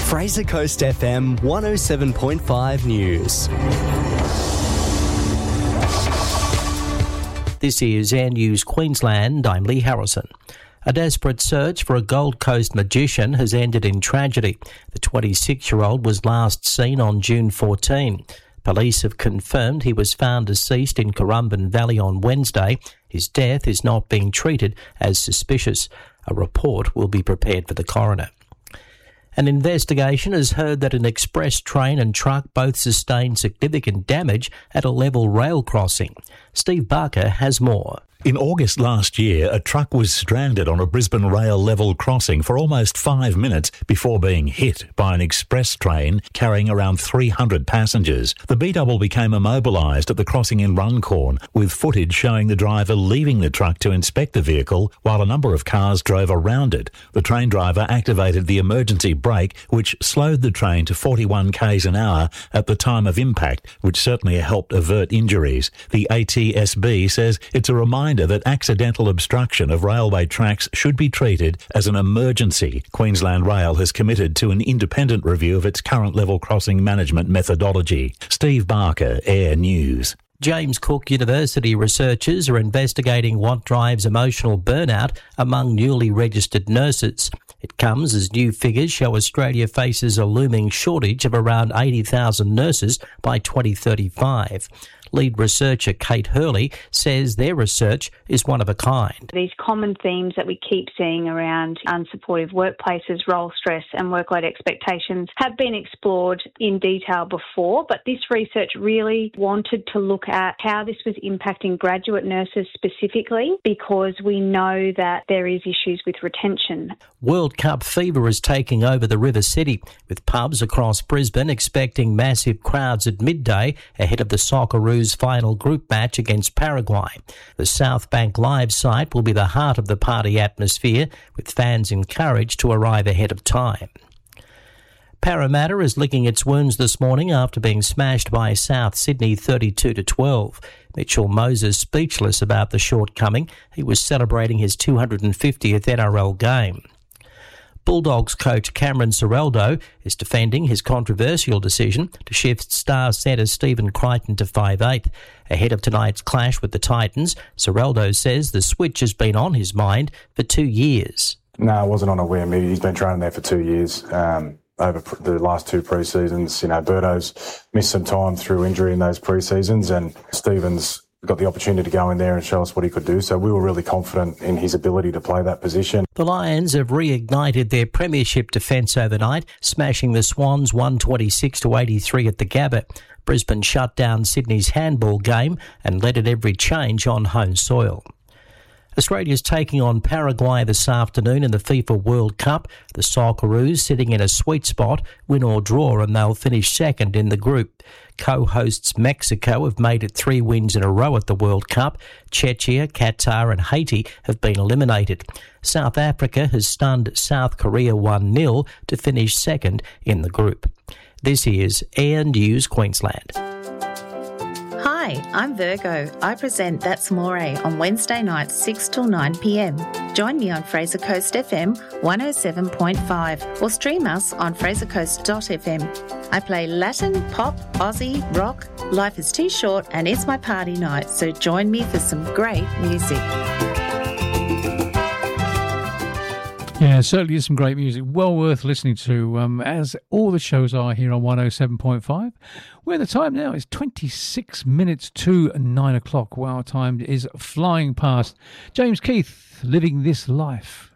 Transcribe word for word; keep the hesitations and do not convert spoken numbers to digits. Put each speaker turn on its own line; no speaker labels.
Fraser Coast F M one oh seven point five News.
This is Air News Queensland. I'm Lee Harrison. A desperate search for a Gold Coast magician has ended in tragedy. The twenty-six-year-old was last seen on June fourteenth. Police have confirmed he was found deceased in Currumbin Valley on Wednesday. His death is not being treated as suspicious. A report will be prepared for the coroner. An investigation has heard that an express train and truck both sustained significant damage at a level rail crossing. Steve Barker has more.
In August last year, a truck was stranded on a Brisbane rail level crossing for almost five minutes before being hit by an express train carrying around three hundred passengers. The B-double became immobilised at the crossing in Runcorn, with footage showing the driver leaving the truck to inspect the vehicle while a number of cars drove around it. The train driver activated the emergency brake, which slowed the train to forty-one kays an hour at the time of impact, which certainly helped avert injuries. The A T S B says it's a reminder that accidental obstruction of railway tracks should be treated as an emergency. Queensland Rail has committed to an independent review of its current level crossing management methodology. Steve Barker, Air News.
James Cook University researchers are investigating what drives emotional burnout among newly registered nurses. It comes as new figures show Australia faces a looming shortage of around eighty thousand nurses by twenty thirty-five. Lead researcher Kate Hurley says their research is one of a kind.
These common themes that we keep seeing around unsupportive workplaces, role stress and workload expectations have been explored in detail before, but this research really wanted to look at how this was impacting graduate nurses specifically, because we know that there is issues with retention.
World Cup fever is taking over the River City, with pubs across Brisbane expecting massive crowds at midday ahead of the Socceroos final group match against Paraguay. The South Bank Live site will be the heart of the party atmosphere, with fans encouraged to arrive ahead of time. Parramatta is licking its wounds this morning after being smashed by South Sydney thirty-two to twelve. Mitchell Moses speechless about the shortcoming. He was celebrating his two hundred fiftieth N R L game. Bulldogs coach Cameron Ciraldo is defending his controversial decision to shift star centre Stephen Crichton to five eight. Ahead of tonight's clash with the Titans, Ciraldo says the switch has been on his mind for two years.
No, it wasn't on a whim. He's been training there for two years. Um, over the last two pre-seasons, you know, Birdo's missed some time through injury in those pre-seasons, and Stephen's got the opportunity to go in there and show us what he could do. So we were really confident in his ability to play that position.
The Lions have reignited their premiership defence overnight, smashing the Swans one twenty-six to eighty-three at the Gabba. Brisbane shut down Sydney's handball game and led at every change on home soil. Australia's taking on Paraguay this afternoon in the FIFA World Cup. The Socceroos sitting in a sweet spot, win or draw, and they'll finish second in the group. Co-hosts Mexico have made it three wins in a row at the World Cup. Czechia, Qatar and Haiti have been eliminated. South Africa has stunned South Korea one nil to finish second in the group. This is Air News Queensland.
Hi, I'm Virgo. I present That's More on Wednesday nights six till nine p m. Join me on Fraser Coast F M one oh seven point five or stream us on fraser coast dot f m. I play Latin, pop, Aussie, rock. Life is too short and it's my party night, so join me for some great music.
Yeah, certainly is some great music. Well worth listening to, um, as all the shows are here on one oh seven point five. Where the time now is twenty-six minutes to nine o'clock. Wow, time is flying past. James Keith, Living This Life.